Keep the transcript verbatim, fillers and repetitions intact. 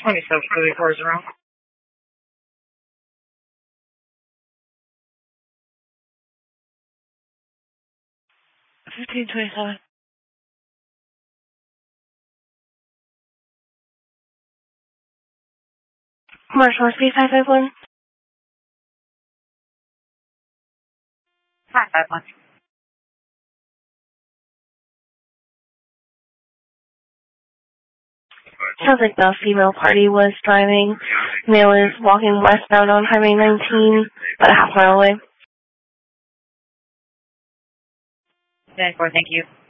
twenty-seven thirty-four is around. fifteen twenty-seven. Marshall, speed five five one. five five one. Sounds like the female party was driving. Male is walking westbound on Highway nineteen, about a half mile away. ten four, thank you.